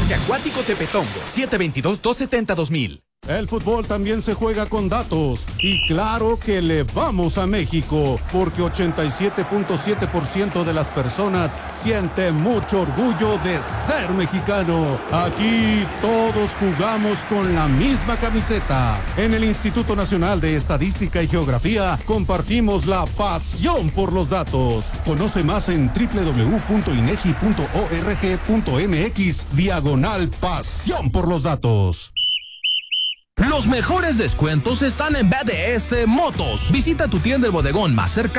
Parque Acuático Tepetongo, 722-270-2000. El fútbol también se juega con datos y claro que le vamos a México porque 87.7% de las personas siente mucho orgullo de ser mexicano. Aquí todos jugamos con la misma camiseta. En el Instituto Nacional de Estadística y Geografía compartimos la pasión por los datos. Conoce más en www.inegi.org.mx/pasión por los datos. Los mejores descuentos están en BDS Motos. Visita tu tienda El Bodegón más cercana